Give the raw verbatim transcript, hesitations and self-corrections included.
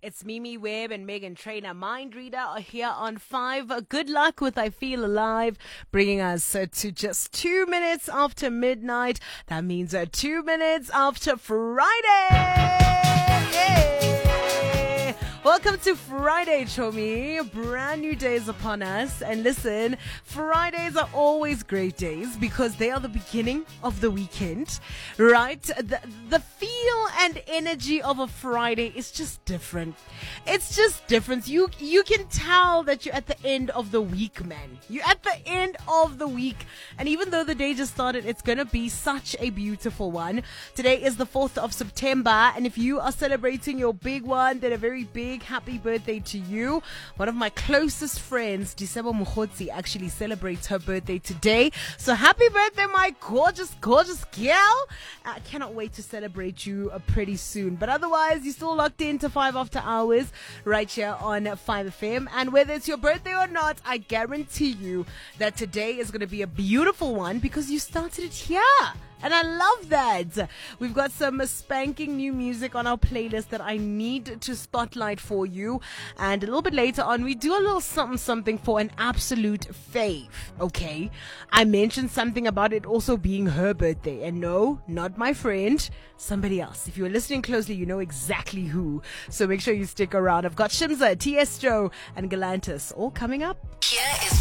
It's Mimi Webb and Megan Trainer. Mind Reader are here on five. Good luck with I Feel Alive, bringing us uh, to just two minutes after midnight. That means uh, two minutes after Friday. Yay! Welcome to Friday, Chomi. Brand new days upon us. And listen, Fridays are always great days because they are the beginning of the weekend, right? The, the feel and energy of a Friday is just different. It's just different. You, you can tell that you're at the end of the week, man. You're at the end of the week. And even though the day just started, it's going to be such a beautiful one. Today is the fourth of September. And if you are celebrating your big one, then a very big happy birthday to you. One of my closest friends, Disebo Mukhotsi, actually celebrates her birthday today. So happy birthday, my gorgeous, gorgeous girl. I cannot wait to celebrate you uh, pretty soon. But otherwise, you're still locked into five After Hours right here on five F M. And whether it's your birthday or not, I guarantee you that today is going to be a beautiful one because you started it here. And I love that. We've got some spanking new music on our playlist that I need to spotlight for you. And a little bit later on, we do a little something something for an absolute fave. Okay? I mentioned something about it also being her birthday. And no, not my friend. Somebody else. If you're listening closely, you know exactly who. So make sure you stick around. I've got Shimza, T S Joe, and Galantis all coming up. Here is